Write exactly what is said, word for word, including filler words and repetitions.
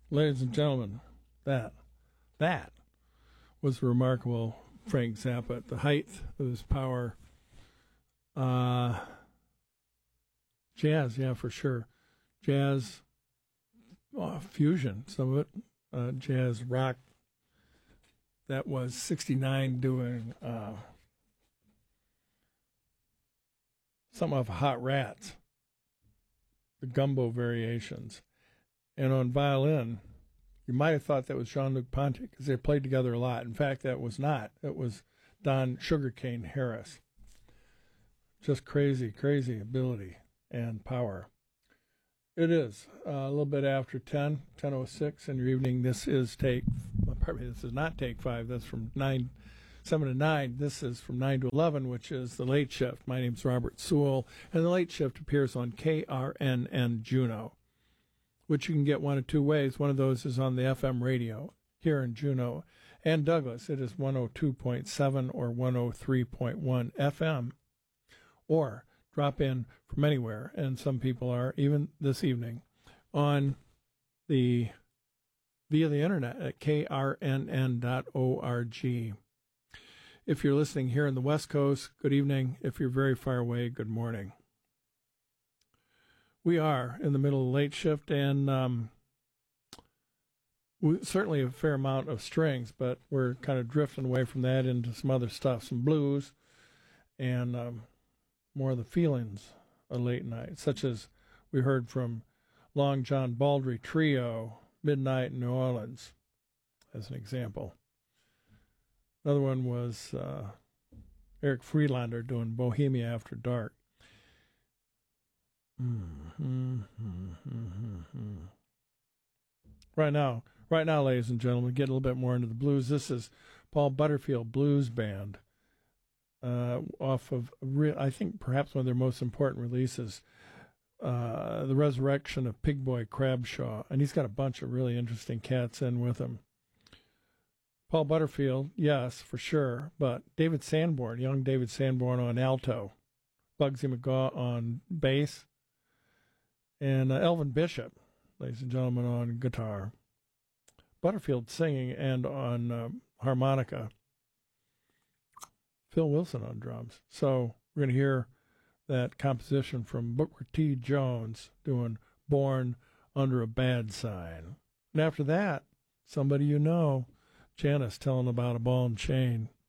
Ladies and gentlemen, that, that was the remarkable Frank Zappa at the height of his power. Uh, jazz, yeah, for sure. Jazz, oh, fusion, some of it. Uh, jazz rock. That was sixty-nine doing uh, some of Hot Rats, the Gumbo Variations. And on violin, you might have thought that was Jean-Luc Ponty because they played together a lot. In fact, that was not. It was Don Sugarcane Harris. Just crazy, crazy ability and power. It is uh, a little bit after ten, ten oh six in your evening. This is take, well, pardon me, this is not take five. That's from nine, seven to nine. This is from nine to eleven, which is the late shift. My name's Robert Sewell, and the late shift appears on K R N N Juneau, which you can get one of two ways. One of those is on the F M radio here in Juneau and Douglas. It is one oh two point seven or one oh three point one F M, or drop in from anywhere, and some people are, even this evening, on the via the internet at K R N N dot org. If you're listening here in the West Coast, good evening. If you're very far away, good morning. We are in the middle of the late shift, and um, we, certainly a fair amount of strings, but we're kind of drifting away from that into some other stuff, some blues, and um, more of the feelings of late night, such as we heard from Long John Baldry Trio, Midnight in New Orleans, as an example. Another one was uh, Eric Friedlander doing Bohemia After Dark. Mm-hmm, mm-hmm, mm-hmm. Right now, right now, ladies and gentlemen, get a little bit more into the blues. This is Paul Butterfield Blues Band. Uh, off of, re- I think, perhaps one of their most important releases, uh, The Resurrection of Pig Boy Crabshaw. And he's got a bunch of really interesting cats in with him. Paul Butterfield, yes, for sure. But David Sanborn, young David Sanborn on alto. Bugsy McGaw on bass. And uh, Elvin Bishop, ladies and gentlemen, on guitar. Butterfield singing and on uh, harmonica. Phil Wilson on drums. So we're going to hear that composition from Booker T. Jones doing Born Under a Bad Sign. And after that, somebody you know, Janice telling about a ball and chain.